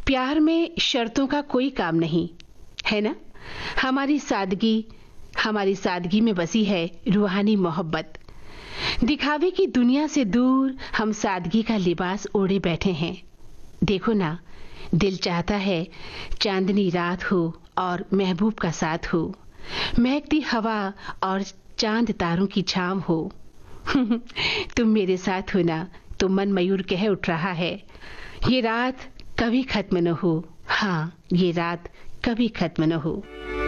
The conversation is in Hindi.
प्यार में शर्तों का कोई काम नहीं है ना। हमारी सादगी में बसी है रूहानी मोहब्बत। दिखावे की दुनिया से दूर हम सादगी का लिबास ओढ़े बैठे हैं। देखो ना, दिल चाहता है चांदनी रात हो और महबूब का साथ हो, महकती हवा और चांद तारों की छांव हो। तुम मेरे साथ हो ना, तो मन मयूर कह उठ रहा है, ये रात कभी खत्म न हो। हाँ, ये रात कभी खत्म न हो।